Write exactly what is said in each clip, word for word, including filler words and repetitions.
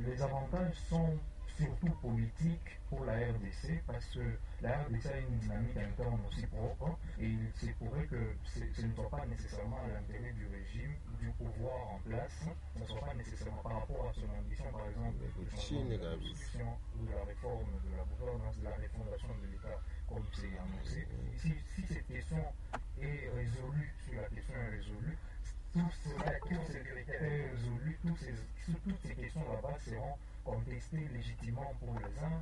les avantages sont surtout politiques pour la R D C parce que la R D C a une dynamique interne aussi propre et il se pourrait que ce ne soit pas nécessairement à l'intérêt du régime, du pouvoir en place, ce ne soit pas nécessairement par rapport à son ambition, par exemple, de changement de la constitution ou de la réforme de la gouvernance, de la refondation de l'État, comme c'est annoncé. Si, si cette question est résolue, sur la question est résolue, tout cela, tout est résolu, tous ces, toutes ces questions là-bas seront contestées légitimement pour les uns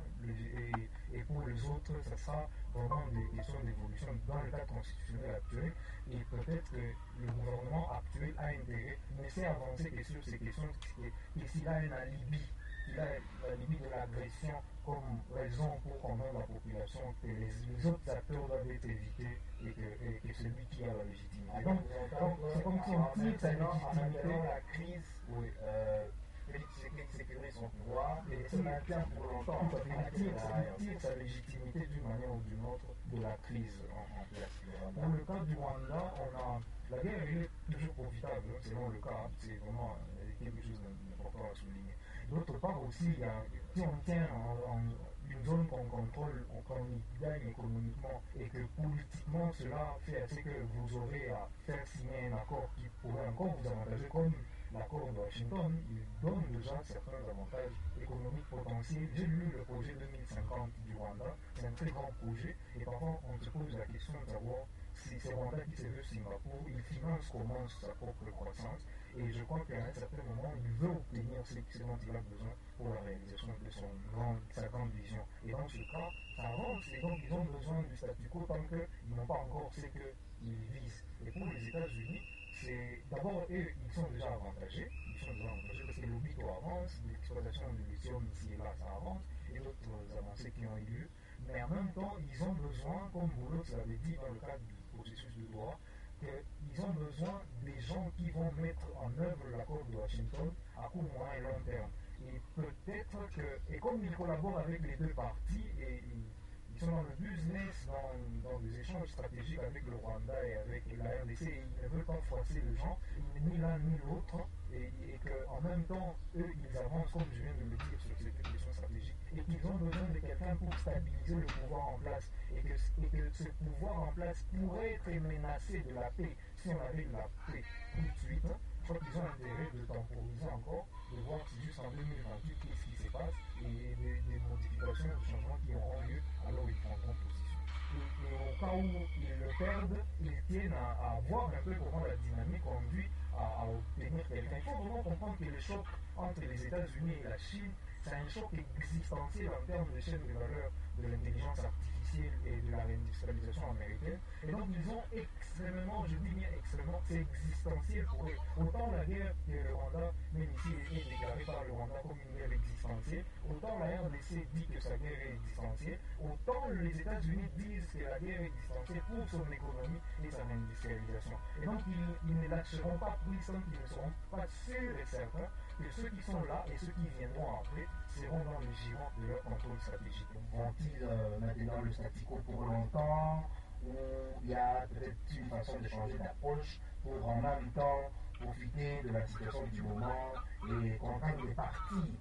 et, et pour les autres, ce sera vraiment des questions d'évolution dans le cadre constitutionnel actuel. Et peut-être que le gouvernement actuel a intérêt, ne sait avancer que sur ces questions, et s'il a un alibi, il a l'alibi de l'agression comme raison pour convaincre la population que les, les autres acteurs doivent être évités et que, et que celui qui a la légitimité. Donc, donc c'est comme si on tire sa légitimité. La crise, oui, euh, Félix Tshisekedi sécurise son pouvoir et se maintient pour longtemps. Il tire, il tire sa légitimité d'une manière ou d'une autre de la crise en, en place. Dans le cas du Rwanda, on a, la guerre est toujours profitable, selon le cas, c'est vraiment quelque chose d'important à souligner. D'autre part aussi, il y a, si on tient en, en une zone qu'on contrôle, qu'on y gagne économiquement et que politiquement cela fait assez que vous aurez à faire signer un accord qui pourrait encore vous avantager comme l'accord de Washington, il donne déjà certains avantages économiques potentiels. J'ai lu le projet deux mille cinquante du Rwanda, c'est un très grand projet et parfois on se pose la question de savoir si c'est Rwanda qui se veut Singapour, il finance comment sa propre croissance et je crois qu'à un certain moment il veut obtenir ce, ce dont il a besoin pour la réalisation de son grand, sa grande vision. Et dans ce cas, ça avance et donc ils ont besoin du statu quo tant qu'ils n'ont pas encore ce qu'ils visent. Et pour les États-Unis, c'est d'abord eux, ils sont déjà avantagés, ils sont déjà avantagés parce que l'obito avance, l'exploitation du lithium ici et là, ça avance, et d'autres avancées qui ont eu lieu. Mais en même temps, ils ont besoin, comme Boulos l'avait dit dans le cadre du processus de droit, qu'ils ont besoin des gens qui vont mettre en œuvre l'accord de Washington à court, moyen et long terme. Et peut-être que, et comme ils collaborent avec les deux parties, et ils sont dans le business, dans, dans des échanges stratégiques avec le Rwanda et avec la R D C, et ils ne veulent pas froisser les gens, ni l'un ni l'autre, et, et qu'en même temps, eux, ils avancent, comme je viens de le dire, sur cette question stratégique, et qu'ils ont besoin de quelqu'un pour stabiliser le pouvoir en place, et que, et que ce pouvoir en place pourrait être menacé de la paix si on avait de la paix tout de suite. Hein. Je crois qu'ils ont intérêt de temporiser encore, de voir si juste en deux mille vingt-huit, qu'est-ce qui se passe, et des, des modifications, des changements qui auront lieu, alors ils prendront position. Et, et au cas où ils le perdent, ils tiennent à, à voir un peu comment la dynamique conduit à, à obtenir quelqu'un. Il faut vraiment comprendre que le choc entre les États-Unis et la Chine, c'est un choc existentiel en termes de chaîne de valeur de l'intelligence artificielle et de la réindustrialisation américaine. Et donc ils ont extrêmement, je dis bien extrêmement, c'est existentiel pour eux. Autant la guerre que le Rwanda, même ici, est déclarée par le Rwanda comme une guerre existentielle, autant la R D C dit que sa guerre est existentielle, autant les États-Unis disent que la guerre est existentielle pour son économie et sa réindustrialisation. Et donc ils, ils ne lâcheront pas prise tant qu'ils ne seront pas sûrs et certains que ceux qui sont là et ceux qui viendront après seront dans le giron de leur contrôle stratégique. Vont-ils euh, maintenir le statu quo pour longtemps, ou il y a peut-être une façon de changer d'approche pour en même temps profiter de la situation du moment et contraindre les partis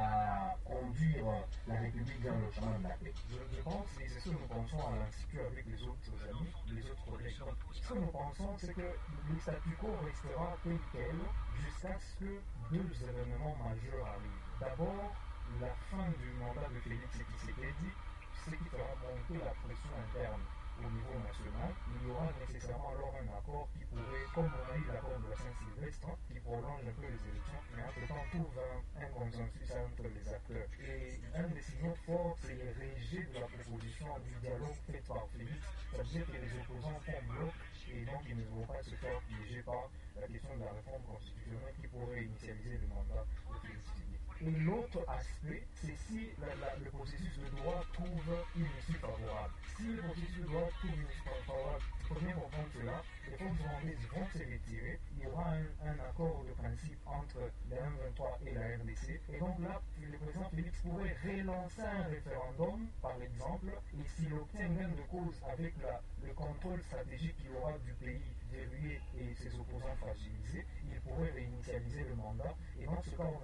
à conduire la République vers le chemin de la paix? Je, je pense, et c'est ce que nous pensons à l'Institut avec les autres amis, les autres collègues. Donc, ce que nous pensons, c'est que le statu quo restera tel quel jusqu'à ce que deux événements majeurs arrivent. D'abord, la fin du mandat de Félix Tshisekedi, ce qui fera monter la pression interne au niveau national. Il y aura nécessairement alors un accord qui pourrait, comme on a eu l'accord de la Saint-Sylvestre, qui prolonge un peu les élections, mais entre-temps trouve un, un consensus entre les acteurs. Et un des signaux forts, c'est le rejet de la proposition du dialogue fait par Félix. Ça veut dire que les opposants font bloc et donc ils ne vont pas se faire piéger par la question de la réforme constitutionnelle qui pourrait initialiser le mandat de Félix Tshisekedi. Et l'autre aspect, c'est si la, la, le processus de droit trouve une issue favorable. Si le processus de droit trouve une issue favorable, il faut bien comprendre que là, les forces rwandaises vont se retirer, il y aura un, un accord de principe entre la M vingt-trois et la R D C, et donc là, le président Félix pourrait relancer un référendum, par exemple, et s'il obtient gain de cause avec la, le contrôle stratégique qu'il aura du pays verrouillé et ses opposants fragilisés, il pourrait réinitialiser le mandat, et dans ce cas, on